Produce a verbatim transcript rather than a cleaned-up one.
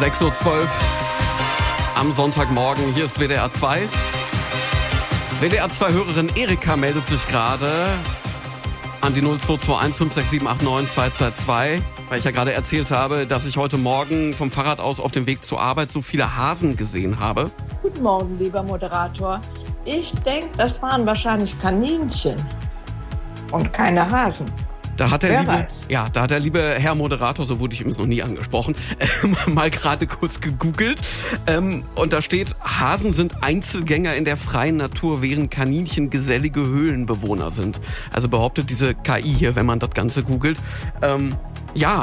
sechs Uhr zwölf am Sonntagmorgen. Hier ist W D R zwei. W D R zwei-Hörerin Erika meldet sich gerade an die null zwei zwei eins fünf sechs sieben acht neun zwei zwei zwei, weil ich ja gerade erzählt habe, dass ich heute Morgen vom Fahrrad aus auf dem Weg zur Arbeit so viele Hasen gesehen habe. Guten Morgen, lieber Moderator. Ich denke, das waren wahrscheinlich Kaninchen und keine Hasen. Da hat der Wer liebe, weiß. ja, da hat der liebe Herr Moderator, so wurde ich übrigens noch nie angesprochen, äh, mal gerade kurz gegoogelt. Ähm, und da steht, Hasen sind Einzelgänger in der freien Natur, während Kaninchen gesellige Höhlenbewohner sind. Also behauptet diese K I hier, wenn man das Ganze googelt. Ähm, ja,